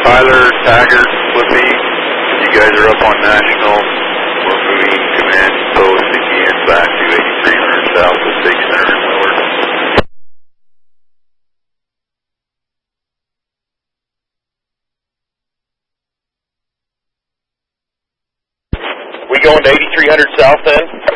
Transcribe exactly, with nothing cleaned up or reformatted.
Tyler, Taggart, Flippy, you guys are up on National. We're moving command post again back to eighty-three hundred south of Big Center in Willard. We going to eighty-three hundred south then?